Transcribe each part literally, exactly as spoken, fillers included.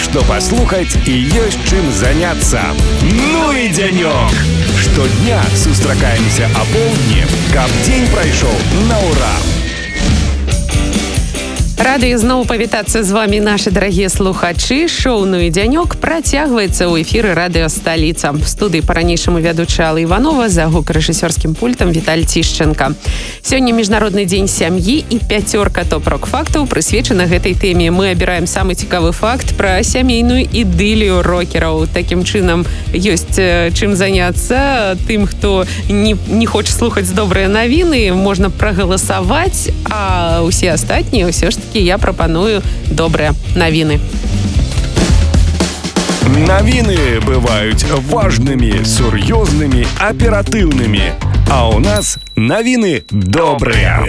што паслухаць і ёсць чым заняцца. Ну і дзянёк! Штодня сустракаемся а поўдні, каб дзень прайшоў на ўра. Рады зноў павітацца з вами, нашы дарагія слухачы. Шоу «Ну і дзянёк» працягваецца ў эфіры радыё «Сталіца». В студыі па-ранейшаму вядучая Алла Іванова, за гукарэжысёрскім пультам Віталь Тішченка. Сёння міжнародны дзень сям'і і пяцёрка топ-рок фактаў прысвечана гэтай тэме. Мы абіраем самы цікавы факт пра сямейную ідылію рокераў. Такім чынам ёсць чым заняцца тым, хто не, не хоча слухаць добрыя навіны, можна прагаласаваць, а ўсе астатнія ўсё ж такі я прапаную добрыя навіны. Навіны бываюць важнымі, сур'ёзнымі, аператыўнымі. А ў нас навіны добрыя.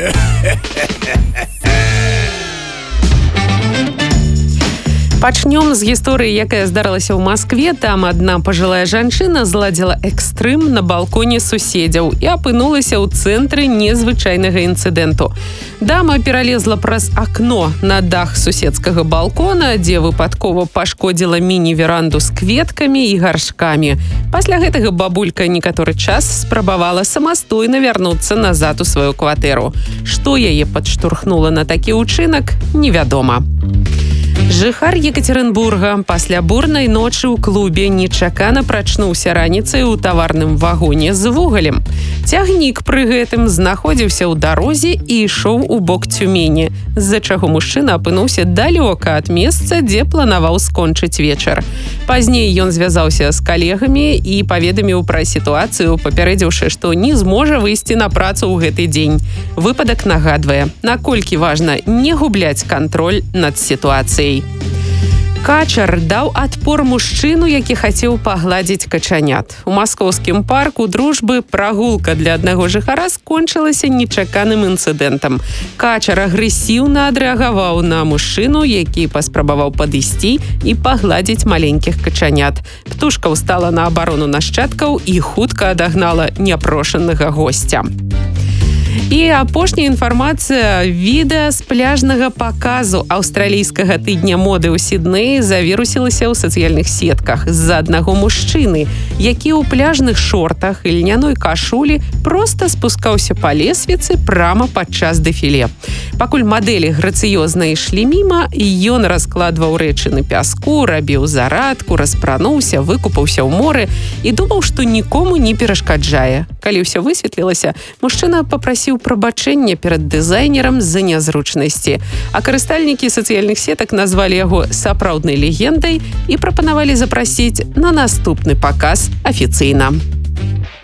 Пачнём з гісторыі, якая здарылася ў Маскве. Там адна пажылая жанчына зладзіла экстрым на балконе суседзяў і апынулася ў цэнтры незвычайнага інцыдэнту. Дама пералезла праз акно на дах суседскага балкона, дзе выпадкова пашкодзіла міні-веранду з кветкамі і гаршкамі. Пасля гэтага бабулька некаторы час спрабавала самастойна вярнуцца назад у сваю кватэру. Што яе падштурхнула на такі ўчынак, невядома. Жыхар Екатеринбурга пасля бурнай ночы ў клубе нечакана прачнуўся раніцай у таварным вагоне з вугалем. Цягнік пры гэтым знаходзіўся ў дарозе і ішоў у бок Цюмені, з-за чаго мужчына апынуўся далёка ад месца, дзе планаваў скончыць вечар. Пазней ён звязаўся з калегамі і паведаміў пра сітуацыю, папярэдзіўшы, што не зможа выйсці на працу ў гэты дзень. Выпадак нагадвае, наколькі важна не губляць кантроль над сітуацыяй. Качар даў адпор мужчыну, які хацеў пагладзіць качанят. У маскоўскім парку Дружбы прагулка для аднаго жыхара скончылася нечаканым інцыдэнтам. Качар агрэсіўна адрэагаваў на мужчыну, які паспрабаваў падысці і пагладзіць маленькіх качанят. Птушка ўстала на абарону нашчадкаў і хутка адагнала няпрошанага госця. І апошняя інфармацыя. Відэа з пляжнага паказу аўстралійскага тыдня моды ў Сіднеі завірусілася ў сацыяльных сетках з-за аднаго мужчыны, які ў пляжных шортах і льняной кашулі проста спускаўся па лесвіцы прама падчас дэфіле. Пакуль мадэлі грацыёзна ішлі міма, ён раскладваў рэчы на пяску, рабіў зарадку, распрануўся, выкупаўся ў моры і думаў, што нікому не перашкаджае. Калі ўсё высветлілася, мужчына папрасіў прабачэння перад дызайнерам з-за нязручнасці. А карыстальнікі сацыяльных сетак назвалі яго сапраўднай легендай і прапанавалі запрасіць на наступны паказ афіцыйна.